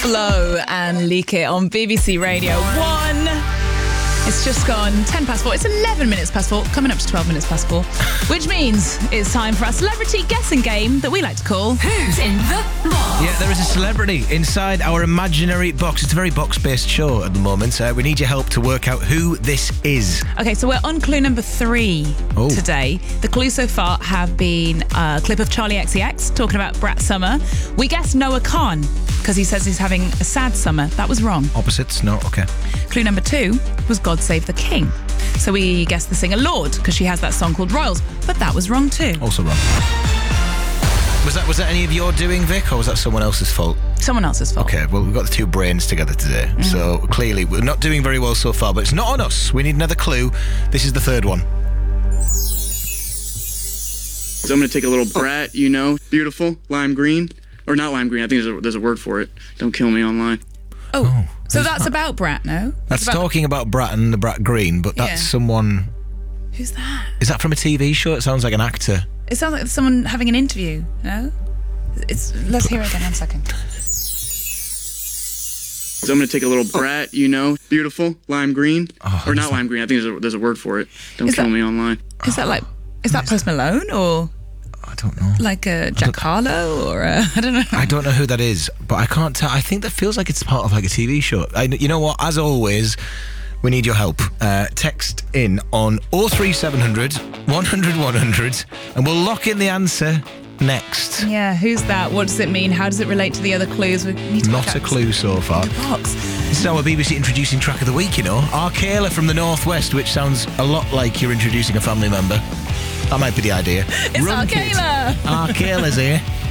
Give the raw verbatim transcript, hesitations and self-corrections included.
Flo and Leak It on B B C Radio one. It's just gone ten past four. It's eleven minutes past four, coming up to twelve minutes past four, which means it's time for our celebrity guessing game that we like to call Who's in the Box? Yeah, there is a celebrity inside our imaginary box. It's a very box-based show at the moment. Uh, we need your help to work out who this is. Okay, so we're on clue number three Oh. today. The clues so far have been a clip of Charlie X C X talking about Brat Summer. We guessed Noah Khan because he says he's having a sad summer. That was wrong. Opposites? No? Okay. Clue number two was God Save the King. So we guessed the singer Lorde because she has that song called Royals, but that was wrong too. Also wrong. Was that was that any of your doing, Vic, or was that someone else's fault? Someone else's fault. Okay, well, we've got the two brains together today. Mm. So clearly we're not doing very well so far, but it's not on us. We need another clue. This is the third one. So I'm going to take a little brat, you know, beautiful, lime green. Or not lime green, I think there's a, there's a word for it. Don't kill me online. Oh, Oh, so that's about Brat, no? That's It's about- talking about Brat and the Brat Green, but that's Yeah. someone... Who's that? Is that from a T V show? It sounds like an actor. It sounds like someone having an interview, no? It's. Let's hear it again, one second. So I'm going to take a little brat, you know, beautiful, lime green. Oh, or not is lime green, I think there's a, there's a word for it. Don't Is kill that- me online. Is that like... Is that Post Malone or I don't know. like a Jack Harlow or a... I don't know. I don't know who that is, but I can't tell. I think that feels like it's part of like a T V show. I, you know what? As always, we need your help. Uh, text in on oh three seven hundred, one hundred, one hundred, and we'll lock in the answer next. Yeah, who's that? What does it mean? How does it relate to the other clues? We need to Not work a out clue so far. the box. This is our B B C introducing track of the week, you know. Arkayla from the Northwest, which sounds a lot like you're introducing a family member. That might be the idea. It's Run, kid. Arkayla. Arkayla's here.